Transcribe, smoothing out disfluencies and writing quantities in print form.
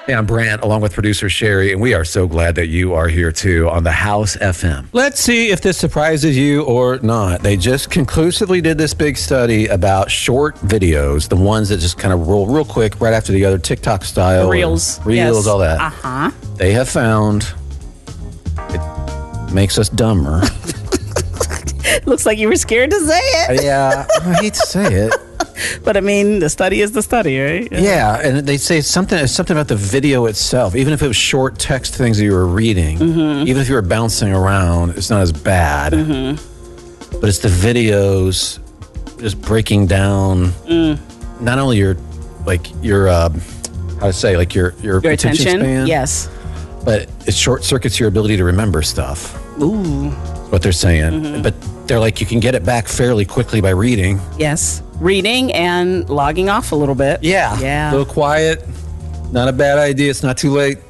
Hey, I'm Brant, along with producer Sherry, and we are so glad that you are here too on the House FM. Let's see if this surprises you or not. They just conclusively did this big study about short videos, the ones that just kind of roll real quick right after the other, TikTok style. Reels, yes. All that. Uh-huh. They have found it makes us dumber. Looks like you were scared to say it. Yeah, I hate to say it. But I mean, the study is the study, right? Yeah, and they say something about the video itself. Even if it was short text things that you were reading, even if you were bouncing around, it's not as bad. But it's the videos just breaking down not only your attention span. Yes. But it short circuits your ability to remember stuff. Ooh. That's what they're saying. But they're like, you can get it back fairly quickly by reading. Yes. Reading and logging off a little bit. Yeah. Yeah. A little quiet. Not a bad idea. It's not too late.